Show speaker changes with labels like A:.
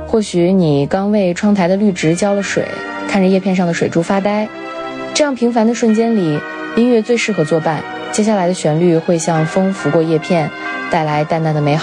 A: 或许你刚为窗台的绿植浇了水，看着叶片上的水珠发呆。这样平凡的瞬间里，音乐最适合作伴。接下来的旋律会像风拂过叶片，带来淡淡的美好。